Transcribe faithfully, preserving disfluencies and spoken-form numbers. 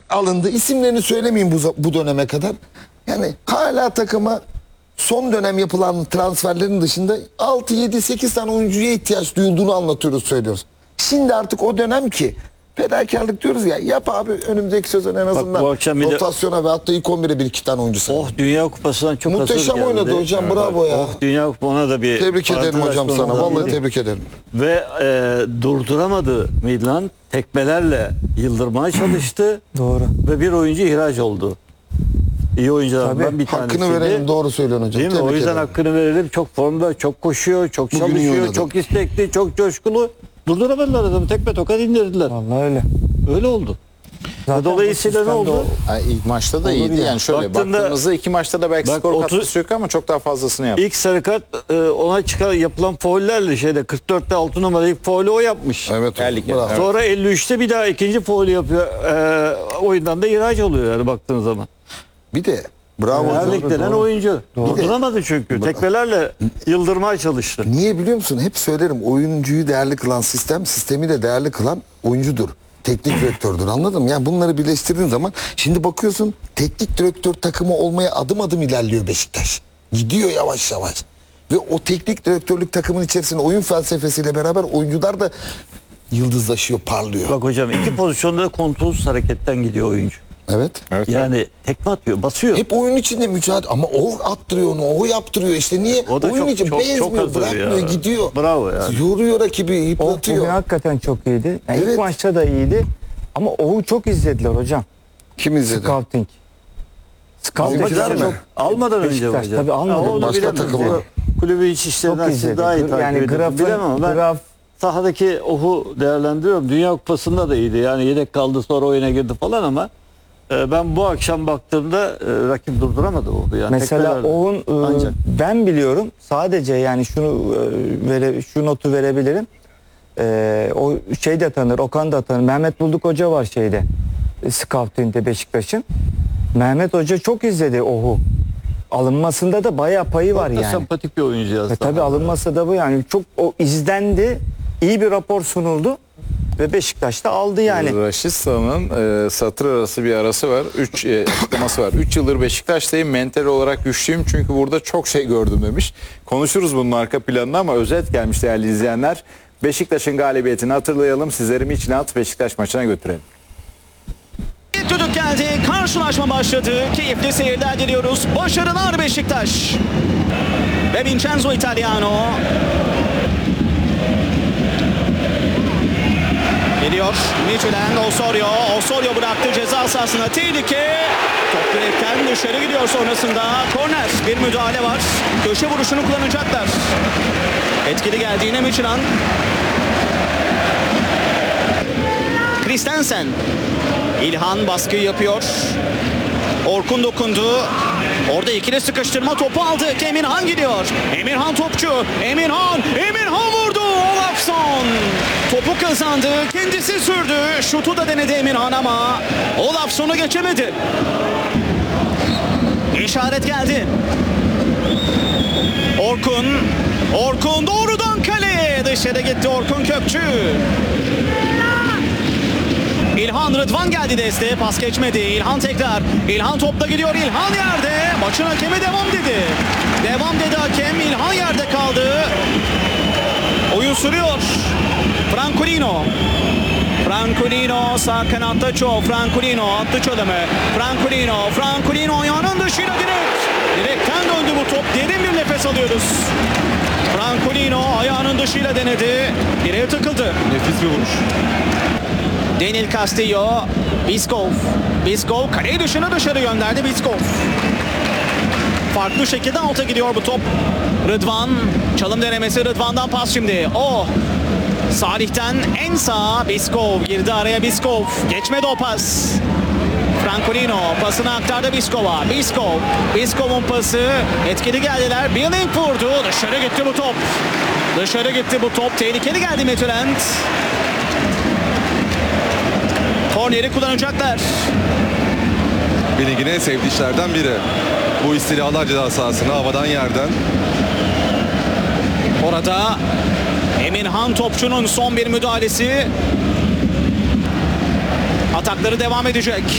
alındı. İsimlerini söylemeyeyim bu, bu döneme kadar. Yani hala takıma son dönem yapılan transferlerin dışında altı yedi sekiz tane oyuncuya ihtiyaç duyulduğunu anlatıyoruz, söylüyoruz. Şimdi artık o dönem ki fedakarlık diyoruz ya, yap abi önümüzdeki sezon en azından bu akşam bir de- rotasyona ve hatta ilk on bire bir iki tane oyuncu sayalım. Oh, Dünya Kupası'ndan çok hazır Muhteşem geldi. oynadı hocam, bravo ya. Oh, Dünya Kupası, ona da bir Tebrik ederim parantez hocam sana. açmamız Vallahi lazım. tebrik ederim. Ve e, durduramadı Midland. Tekmelerle yıldırmaya çalıştı. Doğru. Ve bir oyuncu ihraç oldu. İyi oyunculardan Tabii. bir tanesiydi. Hakkını verelim, doğru söylüyorsun hocam. Değil mi? Tebrik O yüzden ederim. hakkını verelim. Çok formda, çok koşuyor, çok Bugün iyi çalışıyor, oynadı. çok istekli, çok coşkulu. Durduramadılar adamı. Tekme tokat indirdiler. Vallahi öyle. Öyle oldu. Zaten Dolayısıyla bu ne sistemde oldu? o- Yani ilk maçta da iyiydi. Olabilir. Yani şöyle Baktığında- baktığımızda iki maçta da belki Bak, skor otuz katkısı yok ama çok daha fazlasını yaptı. İlk sarı kart e, ona çıkan yapılan faullerle şeyde kırk dörtte altı numara ilk faulü o yapmış. Evet hocam. Terlik yani, Bravo. evet. Sonra elli üçte bir daha ikinci faulü yapıyor. E, oyundan da ihraç oluyor yani baktığın zaman. Bir de bravo hocam. Erlik denen oyuncu. Durduramadı çünkü. Tekmelerle yıldırmaya çalıştı. Niye biliyor musun? Hep söylerim, oyuncuyu değerli kılan sistem, sistemi de değerli kılan oyuncudur. Teknik direktördür, anladın mı? Yani bunları birleştirdiğin zaman şimdi bakıyorsun teknik direktör takımı olmaya adım adım ilerliyor Beşiktaş. Gidiyor yavaş yavaş. Ve o teknik direktörlük takımın içerisinde oyun felsefesiyle beraber oyuncular da yıldızlaşıyor, parlıyor. Bak hocam iki pozisyonda da kontrolsüz hareketten gidiyor oyuncu. Evet. Evet. Yani tekme atıyor, basıyor. Hep oyun içinde mücadele ama o attırıyor onu, o yaptırıyor işte. Niye? O da oyun çok- için çok- çok bezmiyor, hazır bırakmıyor, ya. gidiyor. Bravo yani. Yoruyor rakibi, O yıpratıyor. bugün hakikaten çok iyiydi. Yani Evet. İlk maçta da iyiydi. Ama Oğuz'u çok izlediler hocam. Kim izledi? Scouting. Scouting Almadılar çok- mı? Almadan önce Beşiktaş hocam. tabii almadı. Ha, onu Başka bilemem. takım Bu var. Kulübü iç işlerinden Çok siz izledik. daha iyi takip Yani ediyorsunuz. grafın- Bilemem ama ben graf- sahadaki ohu değerlendiriyorum. Dünya Kupası'nda da iyiydi. Yani yedek kaldı sonra oyuna girdi falan ama e, ben bu akşam baktığımda e, rakip durduramadı ohu. Yani Mesela tekmelerle. Oğuz'un e, Ancak. ben biliyorum sadece yani şunu e, vere, şu notu verebilirim. E, o şey de tanır, Okan da tanır. Mehmet Bulduk Hoca var şeyde. E, Scouting'de Beşiktaş'ın. Mehmet Hoca çok izledi Oğuz'u. Alınmasında da bayağı payı var Çok da yani. sempatik bir oyuncu E, aslında. tabii alınmasa da bu yani çok o izlendi. İyi bir rapor sunuldu ve Beşiktaş da aldı yani. Raşit Sağ'ın e, satır arası bir arası var. Üç e, açıklaması var. Üç yıldır Beşiktaş'tayım. Mental olarak güçlüyüm çünkü burada çok şey gördüm demiş. Konuşuruz bunun arka planını ama özet gelmiş değerli izleyenler. Beşiktaş'ın galibiyetini hatırlayalım. Sizleri Midtjylland Beşiktaş maçına götürelim. İlk düdük geldi. Karşılaşma başladı. Keyifli seyirler diliyoruz. Başarılar Beşiktaş. Ve Vincenzo Italiano. Geliyor. Midtjylland Osorio. Osorio bıraktı ceza sahasına. Tehlike. Top direkten dışarı gidiyor sonrasında. Korner. Bir müdahale var. Köşe vuruşunu kullanacaklar. Etkili geldi yine Midtjylland. Christensen. İlhan baskıyı yapıyor. Orkun dokundu. Orada ikili sıkıştırma topu aldı. Emirhan gidiyor. Emirhan topçu. Emirhan. Emirhan vurdu. Olafsson. Topu kazandı. Kendisi sürdü. Şutu da denedi Emirhan ama Olafsson'u geçemedi. İşaret geldi. Orkun. Orkun doğrudan kaleye. Dışarı gitti Orkun Kökçü. İlhan Rıdvan geldi desteğe, pas geçmedi. İlhan tekrar. İlhan topla gidiyor. İlhan yerde. Maçın hakemi devam dedi. Devam dedi hakem. İlhan yerde kaldı. Oyun sürüyor. Francolino. Francolino sağ kanatta çok. Francolino attı çalımı. Francolino. Francolino ayağının dışıyla direkt. Direkten döndü bu top. Derin bir nefes alıyoruz. Francolino ayağının dışıyla denedi. Direğe takıldı. Nefis bir vuruş. Daniel Castillo, Biskov. Biskov kaleyi dışına dışarı gönderdi Biskov. Farklı şekilde alta gidiyor bu top. Rıdvan, çalım denemesi Rıdvan'dan pas şimdi. O Salih'ten en sağa Biskov girdi araya Biskov. Geçmedi o pas. Francolino pasını aktardı Biskov'a. Biskov, Biskov'un pası etkili geldiler. Billing vurdu. Dışarı gitti bu top. Dışarı gitti bu top. Tehlikeli geldi Midtjylland. Korneri kullanacaklar. Bir ligin en sevdiği işlerden biri. Bu istirahalar ceza sahasına havadan yerden. Orada Emirhan topçunun son bir müdahalesi. Atakları devam edecek.